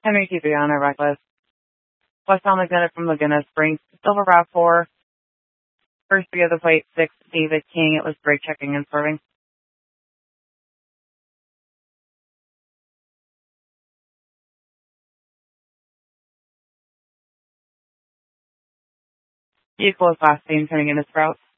Henry Tibiana, Reckless. Westbound Lieutenant from Laguna Springs. Silver Route 4. First three of the flight 6, David King. It was brake checking and swerving. Vehicle is last seen turning in its route.